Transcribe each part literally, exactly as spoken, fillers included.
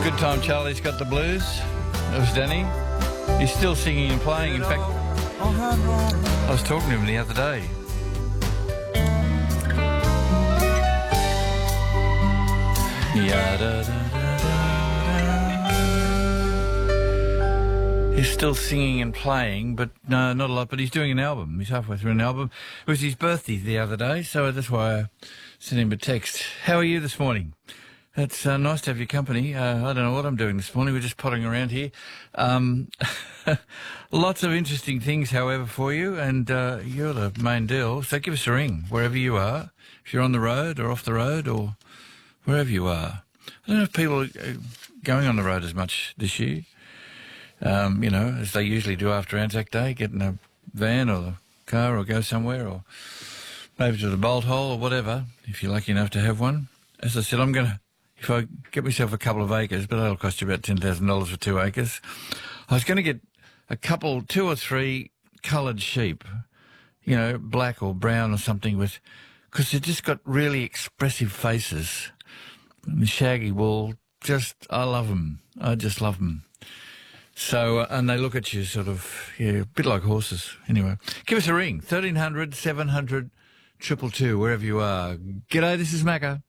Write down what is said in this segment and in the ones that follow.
Good Time Charlie's Got the Blues. That was Danny. He's still singing and playing. In fact, I was talking to him the other day. Yeah, da, da, da, da. He's still singing and playing, but no, not a lot. But he's doing an album. He's halfway through an album. It was his birthday the other day, so that's why I sent him a text. How are you this morning? It's uh, nice to have your company. Uh, I don't know what I'm doing this morning. We're just pottering around here. Um, lots of interesting things, however, for you, and uh, you're the main deal. So give us a ring, wherever you are, if you're on the road or off the road or wherever you are. I don't know if people are going on the road as much this year, um, you know, as they usually do after Anzac Day, get in a van or a car or go somewhere, or maybe to the Bolt Hole or whatever, if you're lucky enough to have one. As I said, I'm going to... If I get myself a couple of acres, but that'll cost you about ten thousand dollars for two acres, I was going to get a couple, two or three coloured sheep, you know, black or brown or something, with, because they've just got really expressive faces. And the shaggy wool, just, I love them. I just love them. So, uh, and they look at you sort of, yeah, a bit like horses. Anyway, give us a ring, thirteen hundred, seven hundred, two two two, wherever you are. G'day, this is Macca.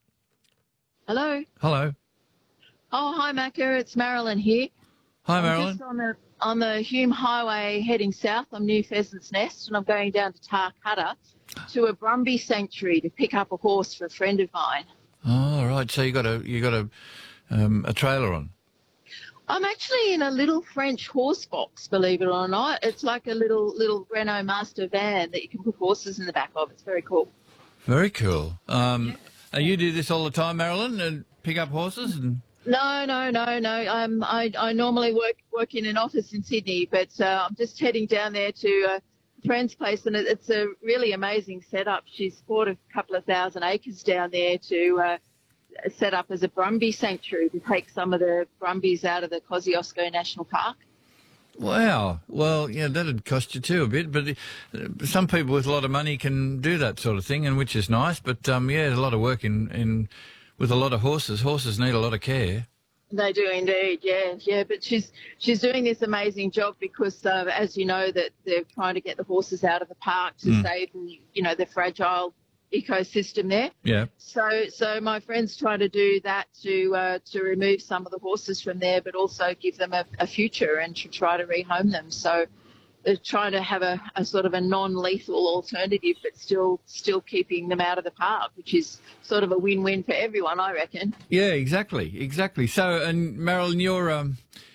Hello. Hello. Oh, hi, Macca. It's Marilyn here. Hi, I'm Marilyn. just on the, on the Hume Highway heading south. I'm near Pheasant's Nest, and I'm going down to Tarcutta to a Brumby sanctuary to pick up a horse for a friend of mine. Oh, right. So you got a you got a um, a trailer on. I'm actually in a little French horse box, believe it or not. It's like a little little Renault Master van that you can put horses in the back of. It's very cool. Very cool. Um, yeah. Uh, you do this all the time, Marilyn, and pick up horses? And No, no, no, no. Um, I, I normally work work in an office in Sydney, but uh, I'm just heading down there to a friend's place, and it, it's a really amazing setup. She's bought a couple of thousand acres down there to uh, set up as a Brumby sanctuary to take some of the Brumbies out of the Kosciuszko National Park. wow. Well, yeah, that'd cost you too a bit, but uh, some people with a lot of money can do that sort of thing, and which is nice. But um, yeah, there's a lot of work in, in with a lot of horses. Horses need a lot of care. They do indeed, yeah, yeah. But she's she's doing this amazing job because, uh, as you know, that they're trying to get the horses out of the park to Mm. save the, you know, the fragile ecosystem there. Yeah. So, so my friend's trying to do that to uh, to remove some of the horses from there, but also give them a, a future and to try to rehome them. So, they're trying to have a, a sort of a non-lethal alternative, but still still keeping them out of the park, which is sort of a win-win for everyone, I reckon. Yeah, exactly, exactly. So, and Marilyn, you're um,